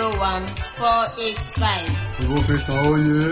01485. Professor Oye.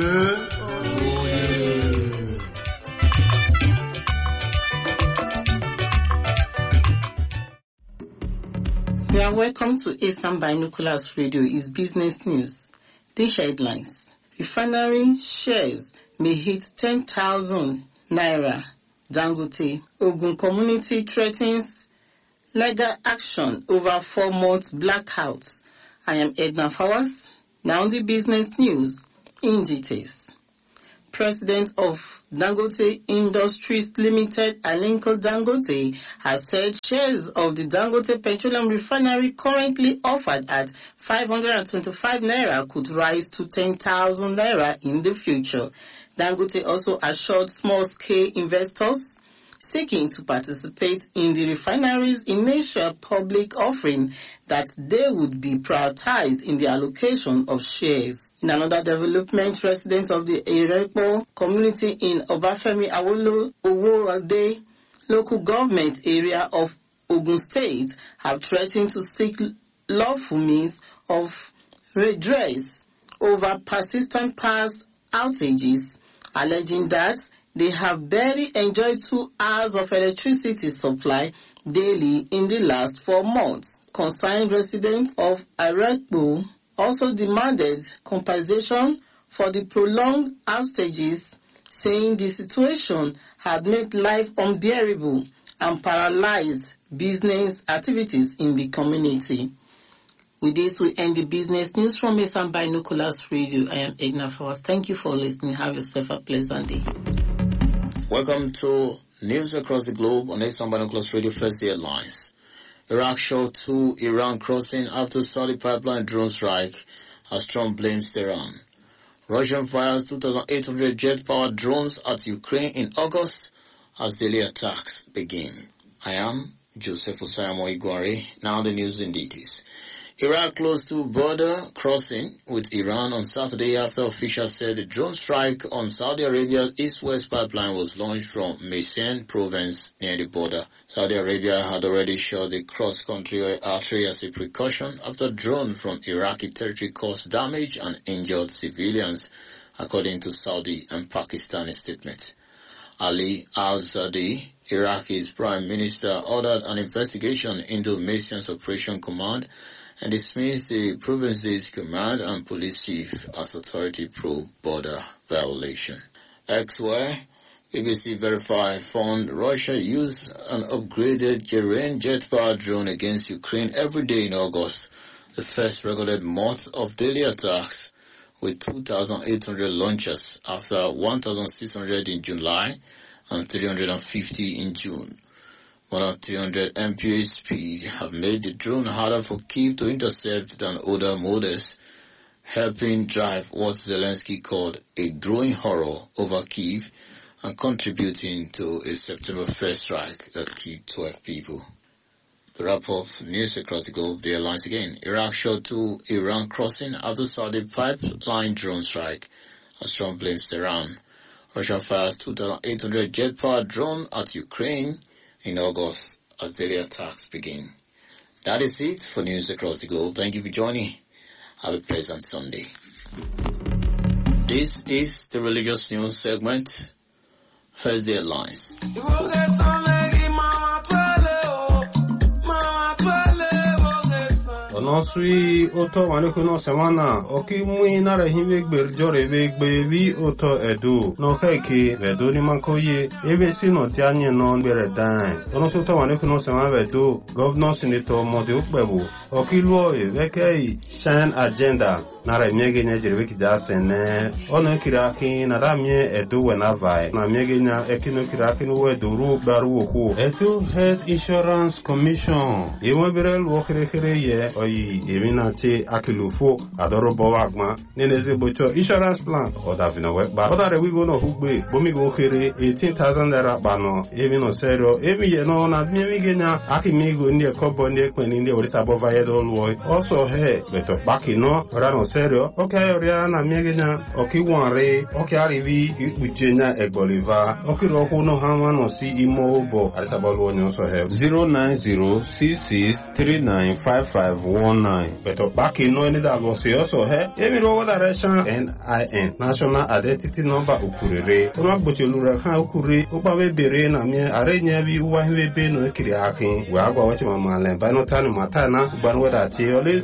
You are welcome to ASAM Binoculars Radio. Is business news. The headlines: refinery shares may hit 10,000 naira. Dangote. Ogun community threatens legal action over 4 months blackouts. I am Edna Fawaz. Now the business news in details. President of Dangote Industries Limited, Aliko Dangote, has said shares of the Dangote Petroleum Refinery currently offered at 525 naira could rise to 10,000 naira in the future. Dangote also assured small-scale investors seeking to participate in the refinery's initial public offering that they would be prioritized in the allocation of shares. In another development, residents of the Erepo community in Obafemi Awolowo local government area of Ogun State have threatened to seek lawful means of redress over persistent past outages, alleging that they have barely enjoyed 2 hours of electricity supply daily in the last 4 months. Concerned residents of Arekpo also demanded compensation for the prolonged outages, saying the situation had made life unbearable and paralyzed business activities in the community. With this, we end the business news from ASAM Binoculars Radio. I am Edna Fawaz. Thank you for listening. Have yourself a pleasant day. Welcome to News Across the Globe on ASAM Binoculars Radio. First headlines. Iraq shot 2 Iran crossing after Saudi pipeline drone strike as Trump blames Tehran. Russia fires 2,800 jet-powered drones at Ukraine in August as daily attacks begin. I am Joseph Osayamo Iguare. Now the news in details. Iraq closed to border crossing with Iran on Saturday after officials said the drone strike on Saudi Arabia's east-west pipeline was launched from Maysan province near the border. Saudi Arabia had already shut the cross-country artery as a precaution after drone from Iraqi territory caused damage and injured civilians, according to Saudi and Pakistani statements. Ali al-Zadi, Iraqi's prime minister, ordered an investigation into Maysan's Operation Command and dismissed the province's command and police chief as authority probe border violation. Elsewhere, BBC Verify found Russia used an upgraded Geran jet-powered drone against Ukraine every day in August, the first recorded month of daily attacks, with 2,800 launches after 1,600 in July and 350 in June. More than 300 mph speed have made the drone harder for Kyiv to intercept than other models, helping drive what Zelensky called a growing horror over Kyiv and contributing to a September 1st strike that killed 12 people. To wrap up news across the globe, the headlines again. Iraq shot 2 Iran crossing after Saudi pipeline drone strike as Trump blames Tehran. Russia fires 2,800 jet-powered drone at Ukraine in August as daily attacks begin. That is it for news across the globe. Thank you for joining. Have a pleasant Sunday. This is the religious news segment. First, the headlines. Onosui oto wanekuno semana oki mui nare himbe gberjore begbe vi oto edu no keke vedo ni mankoye ebe sino tianye no bere dan onosu oto wanekuno semana vedo governor senator mode ukbebu oki luo vekei shine agenda nare miege nya jirwe kidasene ono kiraki na ramye edu wenavai na miege nya ekino kiraki no weduru baru oku edu health insurance commission ewe bere luo kere ye oyi eminati akilufo adorobo wagma neneze bocho insurance plan odavino wekba odare wigo no hugbe bomigo kere 18,000 naira bano emino serio emiye no na miegenya akimigo ndi ekobo ndi ekweni ndi orisa bova yedo luo also he beto bakino rano serio okay oria na miegina okay wanre okay arivi ujenya egboliva okay roku no hama no si imo bo arisabalo onyo so he 09066395519 beto baki no ni da go se so he emi ro da resha NIN national identity number ukurere ona gbochelu kan ukure opa we bere na mi arenya bi uwa hwe be no kiri akin wa agwa wachi mama le ba no tanu matana ban weda ti ole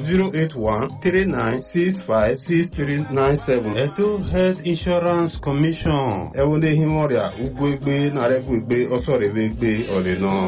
08139656397 eto health insurance commission ewonde himoria ugwegbe na regwegbe osorevegbe ole no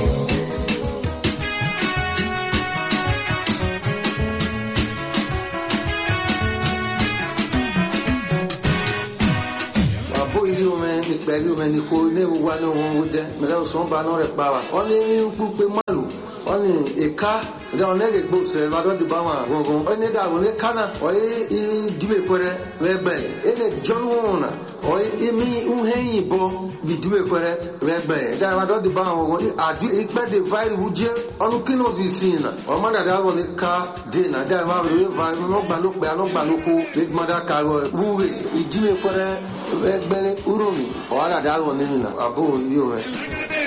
pẹ̀lú ẹni kó ní ìwúwa ní ohun oúnjẹ mẹ́lẹ́ òsùn bá náà rẹ̀ pàwà wọ́n ní púpé mọ́lù wọ́n ní ìká ìdáwọn lẹ́gẹ̀ẹ́ gbòòsẹ̀ ìbádọ́dù bá wọn gbọ̀ngàn wọ́n ní dàbò ní kánà ọ̀yí ìdíbè pẹ̀rẹ̀ rẹ̀gbẹ̀ ẹni jọ́nù ọ̀nà ọ̀yí ìmí ìhẹ́yìn bọ́ ìdíbè pẹ̀rẹ̀ rẹ̀gbẹ̀ ìdáwọn ìbádọ́dù bá wọn gbọ̀ngàn àdú ìpẹ́dẹ̀ váìrì wújẹ́ ọdún kí náà sì sí ìnà ọmọ dàdá wọn ní ká dènà dáwọn ìbádọ́dù